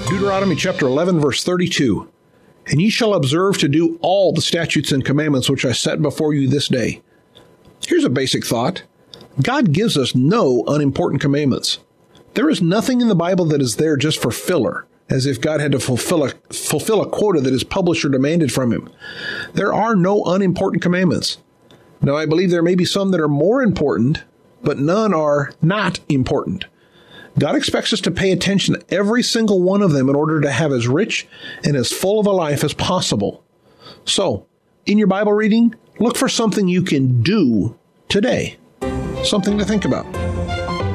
Deuteronomy chapter 11, verse 32. And ye shall observe to do all the statutes and commandments which I set before you this day. Here's a basic thought. God gives us no unimportant commandments. There is nothing in the Bible that is there just for filler, as if God had to fulfill a quota that his publisher demanded from him. There are no unimportant commandments. Now, I believe there may be some that are more important, but none are not important. God expects us to pay attention to every single one of them in order to have as rich and as full of a life as possible. So, in your Bible reading, look for something you can do today. Something to think about.